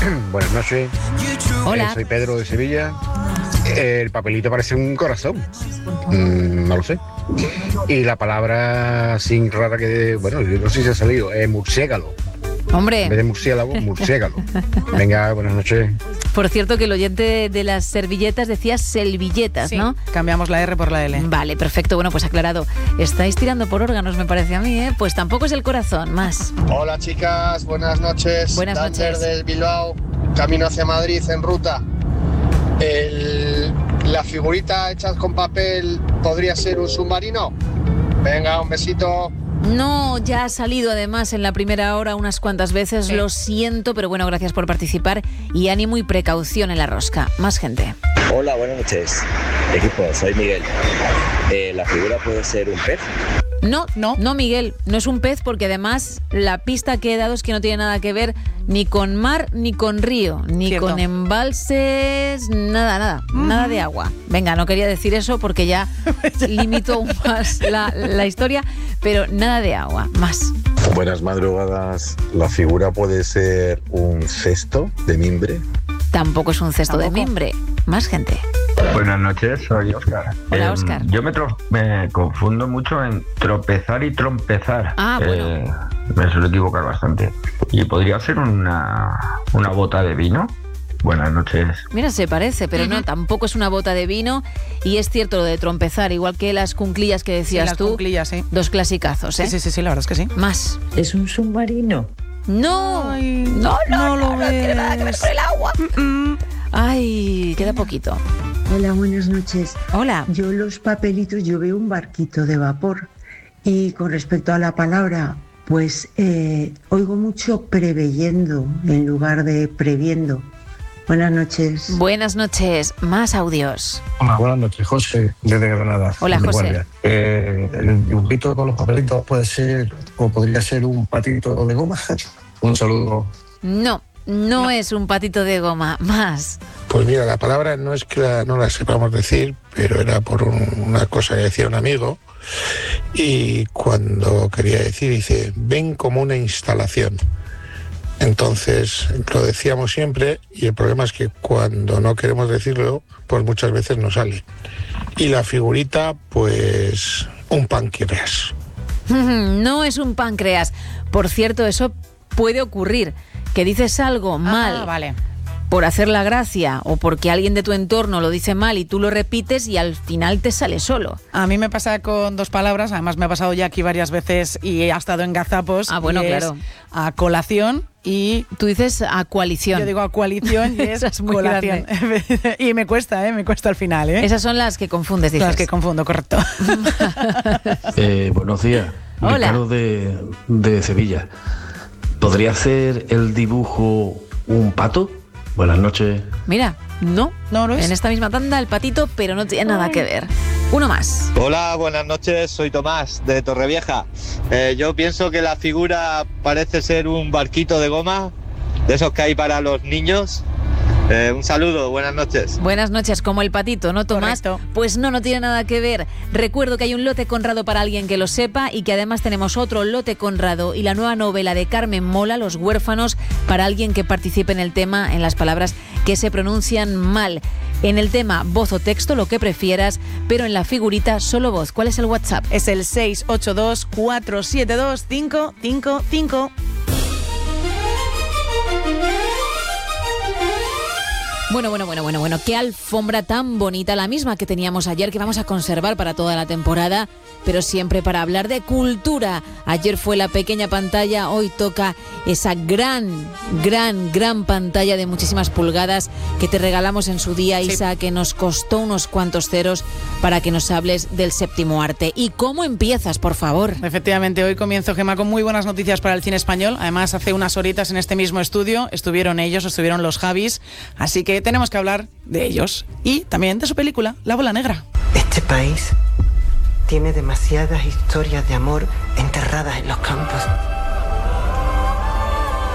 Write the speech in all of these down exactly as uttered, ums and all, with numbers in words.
Buenas noches. Hola. Eh, soy Pedro de Sevilla. Eh, el papelito parece un corazón. Mm, no lo sé. Y la palabra sin rara que... Bueno, yo no sé si ha salido. Es murciégalo. Hombre. En vez de murciélago, murciégalo. Venga, buenas noches. Por cierto, que el oyente de las servilletas decía selvilletas, Sí, ¿no? cambiamos la R por la L. Vale, perfecto. Bueno, pues aclarado. Estáis tirando por órganos, me parece a mí, ¿eh? Pues tampoco es el corazón, más. Hola chicas, buenas noches. Buenas Dander noches. del Bilbao, camino hacia Madrid en ruta. El- la figurita hecha con papel podría ser un submarino. Venga, un besito. No, ya ha salido además en la primera hora unas cuantas veces, Sí. lo siento, pero bueno, gracias por participar y ánimo y precaución en la rosca. Más gente. Hola, buenas noches. Equipo, soy Miguel. Eh, ¿La figura puede ser un pez? No, No. no, Miguel, no es un pez porque además la pista que he dado es que no tiene nada que ver ni con mar ni con río, ni Cierto. con embalses, nada, nada, nada de agua. Venga, no quería decir eso porque ya limito aún más la, la historia, pero nada de agua, más. Buenas madrugadas. ¿La figura puede ser un cesto de mimbre? Tampoco es un cesto de Tampoco. mimbre, más gente. Buenas noches, soy Óscar. Hola, Em, Óscar. Yo me, tro- me confundo mucho en tropezar y trompezar. Ah, bueno. Eh, me suelo equivocar bastante. ¿Y podría ser una, una bota de vino? Buenas noches. Mira, se parece, pero no, tampoco es una bota de vino y es cierto lo de trompezar, igual que las cunclillas que Sí, decías las tú, cunclillas, sí. dos clasicazos, ¿eh? Sí, sí, sí, sí, la verdad es que sí. Más. ¿Es un submarino? No, Ay, no, no, no lo no, no tiene nada que ver ves. con el agua. Ay, queda poquito. Hola, buenas noches. Hola. Yo los papelitos, yo veo un barquito de vapor. Y con respecto a la palabra, pues eh, oigo mucho preveyendo en lugar de previendo. Buenas noches. Buenas noches, más audios. Hola, buenas noches, José, desde Granada. Hola, de José. Guardia. Eh, el dibujito con los papelitos puede ser, o podría ser un patito de goma. Un saludo. No, no, es un patito de goma, más. Pues mira, la palabra no es que la- no la sepamos decir, pero era por un- una cosa que decía un amigo. Y cuando quería decir, dice, ven como una instalación. Entonces, lo decíamos siempre y el problema es que cuando no queremos decirlo, pues muchas veces no sale. Y la figurita, pues un páncreas. No es un páncreas. Por cierto, eso puede ocurrir, que dices algo mal. Ah, vale. Por hacer la gracia o porque alguien de tu entorno lo dice mal y tú lo repites y al final te sale solo. A mí me pasa con dos palabras, además me ha pasado ya aquí varias veces y ha estado en gazapos. Ah, bueno, y es claro. A colación y... Tú dices a coalición. Yo digo a coalición y es, Esa es muy colación. y me cuesta, ¿eh? Me cuesta al final, ¿eh? Esas son las que confundes, dices. Las que confundo, correcto. Eh, buenos días. Hola. Ricardo de, de Sevilla. ¿Podría hacer el dibujo un pato? Buenas noches. Mira, no. No lo es. En esta misma tanda el patito, pero no tiene nada que ver. Uno más. Hola, buenas noches, soy Tomás de Torrevieja. Eh, yo pienso que la figura parece ser un barquito de goma, de esos que hay para los niños. Eh, un saludo, buenas noches. Buenas noches, como el patito, ¿no, Tomás? Correcto. Pues no, no tiene nada que ver. Recuerdo que hay un lote Conrado para alguien que lo sepa y que además tenemos otro lote Conrado y la nueva novela de Carmen Mola, Los huérfanos, para alguien que participe en el tema, en las palabras que se pronuncian mal. En el tema voz o texto, lo que prefieras, pero en la figurita solo voz. ¿Cuál es el WhatsApp? Es el seis ocho dos, cuatro siete dos, cinco cinco cinco. Bueno, bueno, bueno, bueno, bueno, qué alfombra tan bonita, la misma que teníamos ayer, que vamos a conservar para toda la temporada, pero siempre para hablar de cultura. Ayer fue la pequeña pantalla, hoy toca esa gran, gran, gran pantalla de muchísimas pulgadas que te regalamos en su día, Sí. Isa, que nos costó unos cuantos ceros para que nos hables del séptimo arte. ¿Y cómo empiezas, por favor? Efectivamente, hoy comienzo, Gemma, con muy buenas noticias para el cine español. Además, hace unas horitas en este mismo estudio estuvieron ellos, estuvieron los Javis, así que tenemos que hablar de ellos y también de su película, La Bola Negra. Este país tiene demasiadas historias de amor enterradas en los campos.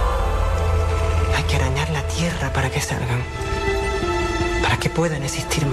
Hay que arañar la tierra para que salgan, para que puedan existir